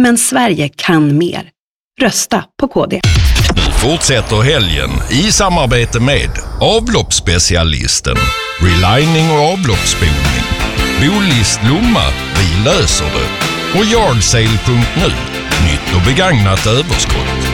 Men Sverige kan mer. Rösta på KD. Nu fortsätter helgen i samarbete med avloppsspecialisten, relining och avloppsspolning, Bolist Lomma, vi löser det, och Yardsale.nu, nytt och begagnat överskott.